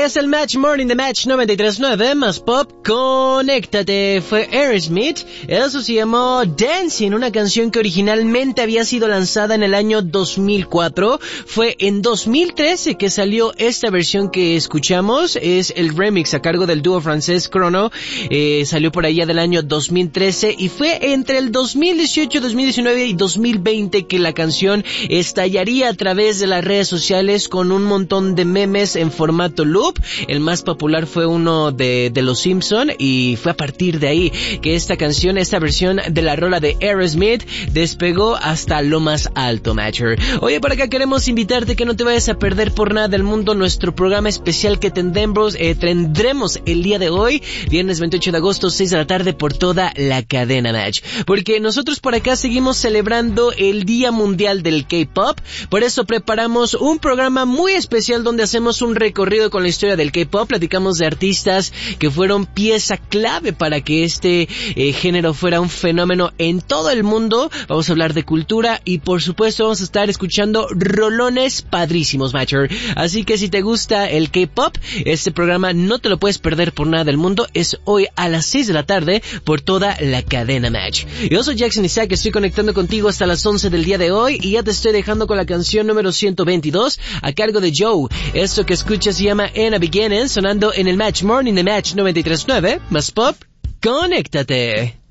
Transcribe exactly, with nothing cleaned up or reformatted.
es el Match Morning de Match noventa y tres punto nueve, más pop, conéctate. Fue Aerosmith, eso se llamó Dancing, una canción que originalmente había sido lanzada en el año dos mil cuatro. Fue en dos mil trece que salió esta versión que escuchamos, es el remix a cargo del dúo francés Chrono. Eh, salió por allá del año dos mil trece y fue entre el dos mil dieciocho, dos mil diecinueve y dos mil veinte que la canción estallaría a través de las redes sociales con un montón de memes en formato loop. El más popular fue uno de, de Los Simpson, y fue a partir de ahí que esta canción, esta versión de la rola de Aerosmith despegó hasta lo más alto, Matcher. Oye, por acá queremos invitarte que no te vayas a perder por nada del mundo nuestro programa especial que tendremos, eh, tendremos el día de hoy, viernes veintiocho de agosto, seis de la tarde, por toda la cadena Match. Porque nosotros por acá seguimos celebrando el Día Mundial del K-Pop, por eso preparamos un programa muy especial donde hacemos un recorrido con la historia del K-Pop, platicamos de artistas que fueron pieza clave para que este eh, género fuera un fenómeno en todo el mundo. Vamos a hablar de cultura y por supuesto vamos a estar escuchando rolones padrísimos, Matcher. Así que si te gusta el K-Pop, este programa no te lo puedes perder por nada del mundo. Es hoy a las seis de la tarde por toda la cadena Match. Yo soy Jackson Isaac, estoy conectando contigo hasta las once del día de hoy y ya te estoy dejando con la canción número ciento veintidós a cargo de Joe. Esto que escuchas se llama In a Beginning, sonando en el Match Morning de Match noventa y tres punto nueve, más pop, conéctate.